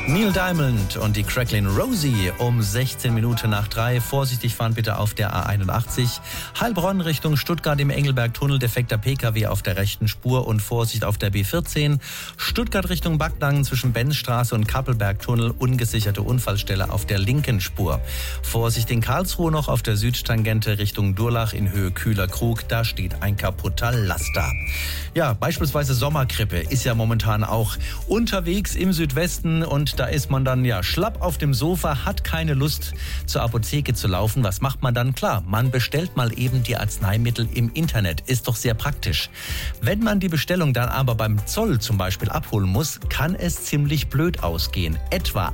Neil Diamond und die Cracklin' Rosie um 16 Minuten nach 3. Vorsichtig fahren bitte auf der A81. Heilbronn Richtung Stuttgart im Engelberg-Tunnel. Defekter PKW auf der rechten Spur und Vorsicht auf der B14. Stuttgart Richtung Backnang zwischen Benzstraße und Kappelberg-Tunnel. Ungesicherte Unfallstelle auf der linken Spur. Vorsicht in Karlsruhe noch auf der Südtangente Richtung Durlach in Höhe Kühler-Krug. Da steht ein kaputter Laster. Ja, beispielsweise Sommergrippe ist ja momentan auch unterwegs im Südwesten und da ist man dann ja schlapp auf dem Sofa, hat keine Lust zur Apotheke zu laufen. Was macht man dann? Klar, man bestellt mal eben die Arzneimittel im Internet. Ist doch sehr praktisch. Wenn man die Bestellung dann aber beim Zoll zum Beispiel abholen muss, kann es ziemlich blöd ausgehen. Etwa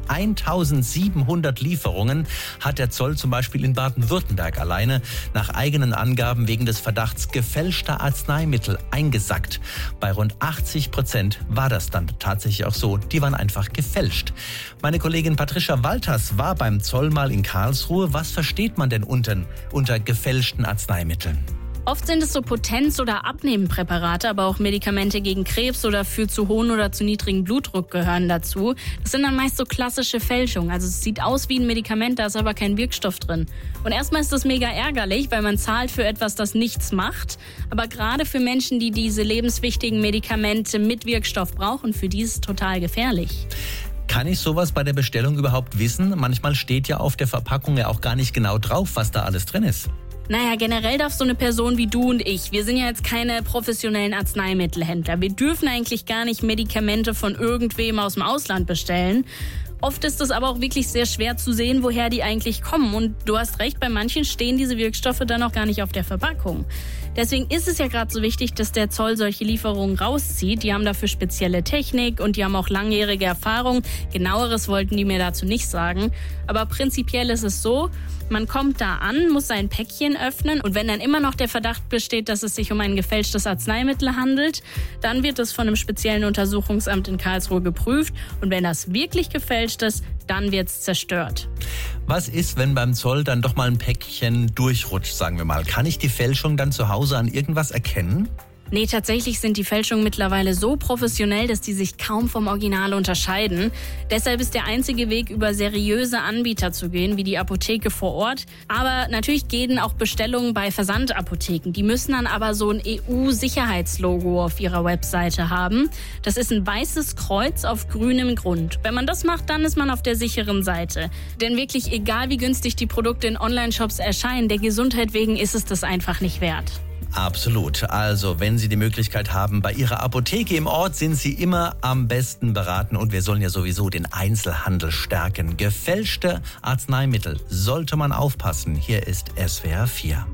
1700 Lieferungen hat der Zoll zum Beispiel in Baden-Württemberg alleine nach eigenen Angaben wegen des Verdachts gefälschter Arzneimittel eingesackt. Bei rund 80% war das dann tatsächlich auch so. Die waren einfach gefälscht. Meine Kollegin Patricia Walters war beim Zoll mal in Karlsruhe. Was versteht man denn unter gefälschten Arzneimitteln? Oft sind es so Potenz- oder Abnehmpräparate, aber auch Medikamente gegen Krebs oder für zu hohen oder zu niedrigen Blutdruck gehören dazu. Das sind dann meist so klassische Fälschungen. Also es sieht aus wie ein Medikament, da ist aber kein Wirkstoff drin. Und erstmal ist das mega ärgerlich, weil man zahlt für etwas, das nichts macht. Aber gerade für Menschen, die diese lebenswichtigen Medikamente mit Wirkstoff brauchen, für die ist es total gefährlich. Kann ich sowas bei der Bestellung überhaupt wissen? Manchmal steht ja auf der Verpackung ja auch gar nicht genau drauf, was da alles drin ist. Naja, generell darf so eine Person wie du und ich, wir sind ja jetzt keine professionellen Arzneimittelhändler. Wir dürfen eigentlich gar nicht Medikamente von irgendwem aus dem Ausland bestellen. Oft ist es aber auch wirklich sehr schwer zu sehen, woher die eigentlich kommen. Und du hast recht, bei manchen stehen diese Wirkstoffe dann auch gar nicht auf der Verpackung. Deswegen ist es ja gerade so wichtig, dass der Zoll solche Lieferungen rauszieht. Die haben dafür spezielle Technik und die haben auch langjährige Erfahrung. Genaueres wollten die mir dazu nicht sagen. Aber prinzipiell ist es so, man kommt da an, muss sein Päckchen öffnen und wenn dann immer noch der Verdacht besteht, dass es sich um ein gefälschtes Arzneimittel handelt, dann wird es von einem speziellen Untersuchungsamt in Karlsruhe geprüft und wenn das wirklich gefälscht ist, dann wird es zerstört. Was ist, wenn beim Zoll dann doch mal ein Päckchen durchrutscht, sagen wir mal? Kann ich die Fälschung dann zu Hause an irgendwas erkennen? Nee, tatsächlich sind die Fälschungen mittlerweile so professionell, dass die sich kaum vom Original unterscheiden. Deshalb ist der einzige Weg, über seriöse Anbieter zu gehen, wie die Apotheke vor Ort. Aber natürlich gehen auch Bestellungen bei Versandapotheken. Die müssen dann aber so ein EU-Sicherheitslogo auf ihrer Webseite haben. Das ist ein weißes Kreuz auf grünem Grund. Wenn man das macht, dann ist man auf der sicheren Seite. Denn wirklich egal, wie günstig die Produkte in Online-Shops erscheinen, der Gesundheit wegen ist es das einfach nicht wert. Absolut. Also, wenn Sie die Möglichkeit haben, bei Ihrer Apotheke im Ort sind Sie immer am besten beraten und wir sollen ja sowieso den Einzelhandel stärken. Gefälschte Arzneimittel sollte man aufpassen. Hier ist SWR 4.